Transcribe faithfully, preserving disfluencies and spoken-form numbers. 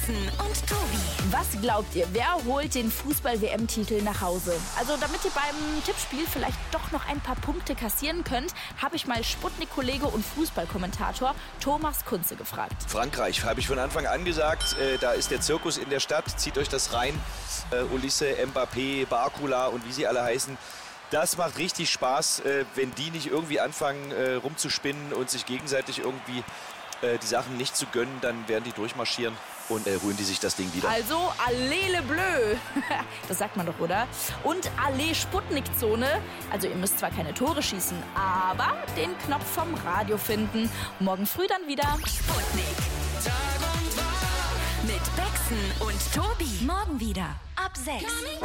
Becksen und Tobi. Was glaubt ihr, wer holt den Fußball-W M-Titel nach Hause? Also damit ihr beim Tippspiel vielleicht doch noch ein paar Punkte kassieren könnt, habe ich mal Sputnik-Kollege und Fußballkommentator Thomas Kunze gefragt. Frankreich, habe ich von Anfang an gesagt, äh, da ist der Zirkus in der Stadt, zieht euch das rein. Äh, Ulisse, Mbappé, Barcola und wie sie alle heißen. Das macht richtig Spaß, äh, wenn die nicht irgendwie anfangen äh, rumzuspinnen und sich gegenseitig irgendwie äh, die Sachen nicht zu gönnen, dann werden die durchmarschieren und äh, holen die sich das Ding wieder. Also Allez le Bleu, das sagt man doch, oder? Und Allez Sputnik-Zone, also ihr müsst zwar keine Tore schießen, aber den Knopf vom Radio finden. Morgen früh dann wieder. Sputnik. Tag und Wahr mit Becksen und Tobi. Morgen wieder ab sechs.